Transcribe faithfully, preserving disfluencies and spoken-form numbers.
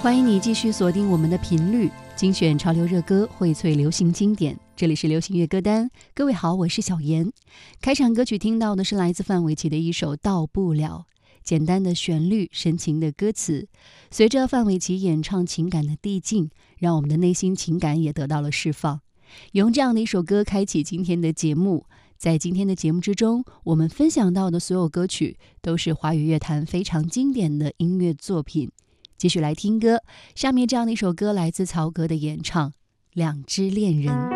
欢迎你继续锁定我们的频率，精选潮流热歌，荟萃流行经典。这里是流行乐歌单，各位好，我是小妍。开场歌曲听到的是来自范玮琪的一首《到不了》，简单的旋律，深情的歌词，随着范玮琪演唱情感的递进，让我们的内心情感也得到了释放。用这样的一首歌开启今天的节目。在今天的节目之中，我们分享到的所有歌曲都是华语乐坛非常经典的音乐作品。继续来听歌，下面这样的一首歌来自曹格的演唱《两只恋人》。